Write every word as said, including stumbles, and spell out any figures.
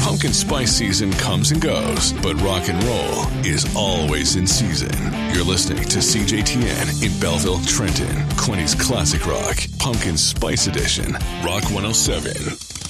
Pumpkin spice season comes and goes, but rock and roll is always in season. You're listening to C J T N in Belleville, Trenton. Quinny's Classic Rock, Pumpkin Spice Edition, Rock one oh seven.